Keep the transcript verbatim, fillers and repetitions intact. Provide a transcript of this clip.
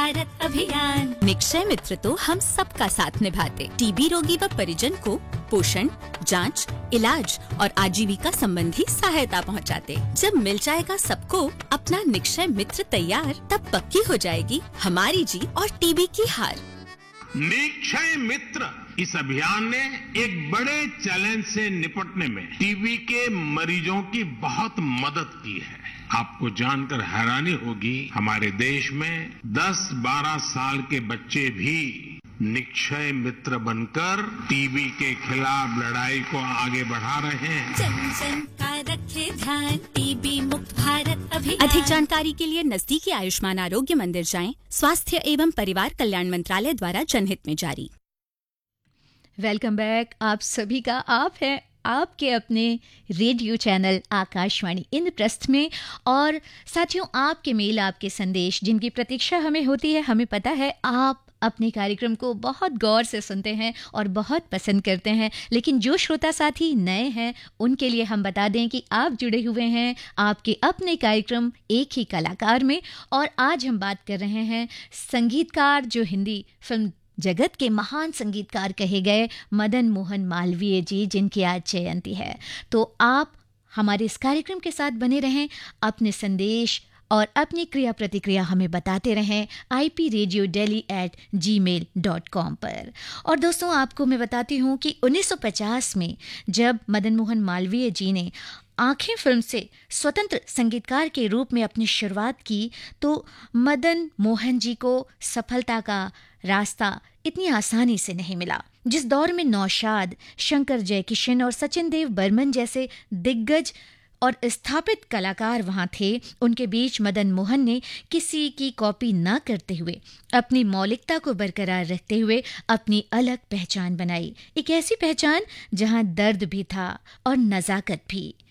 भारत अभियान। निक्षय मित्र तो हम सबका साथ निभाते, टीबी रोगी व परिजन को पोषण, जांच, इलाज और आजीविका संबंधी सहायता पहुंचाते। जब मिल जाएगा सबको अपना निक्षय मित्र तैयार, तब पक्की हो जाएगी हमारी जीत और टीबी की हार। निक्षय मित्र इस अभियान ने एक बड़े चैलेंज से निपटने में टीबी के मरीजों की बहुत मदद की है। आपको जानकर हैरानी होगी, हमारे देश में दस बारह साल के बच्चे भी निक्षय मित्र बनकर टीबी के खिलाफ लड़ाई को आगे बढ़ा रहे हैं। जन जन का रखे ध्यान, टीबी मुक्त भारत अभियान। अधिक जानकारी के लिए नजदीकी आयुष्मान आरोग्य मंदिर जाएं। स्वास्थ्य एवं परिवार कल्याण मंत्रालय द्वारा जनहित में जारी। Welcome back. आप सभी का आप है आपके अपने रेडियो चैनल आकाशवाणी इंद्रप्रस्थ में, और साथियों आपके मेल, आपके संदेश जिनकी प्रतीक्षा हमें होती है। हमें पता है आप अपने कार्यक्रम को बहुत गौर से सुनते हैं और बहुत पसंद करते हैं, लेकिन जो श्रोता साथी नए हैं उनके लिए हम बता दें कि आप जुड़े हुए हैं आपके अपने कार्यक्रम एक ही कलाकार में। और आज हम बात कर रहे हैं संगीतकार, जो हिंदी फिल्म जगत के महान संगीतकार कहे गए मदन मोहन मालवीय जी, जिनकी आज जयंती है। तो आप हमारे इस कार्यक्रम के साथ बने रहें, अपने संदेश और अपनी क्रिया प्रतिक्रिया हमें बताते रहें I P radio Delhi eight ji mail dot com पर। और दोस्तों आपको मैं बताती हूँ कि उन्नीस सौ पचास में जब मदन मोहन मालवीय जी ने आंखें फिल्म से स्वतंत्र संगीतकार के रूप में अपनी शुरुआत की, तो मदन मोहन जी को सफलता का रास्ता इतनी आसानी से नहीं मिला। जिस दौर में नौशाद, शंकर जयकिशन और सचिन देव बर्मन जैसे दिग्गज और स्थापित कलाकार वहां थे, उनके बीच मदन मोहन ने किसी की कॉपी न करते हुए अपनी मौलिकता को बरकरार रखते हुए अपनी अलग पहचान बनाई। एक ऐसी पहचान जहां दर्द भी था और नजाकत भी।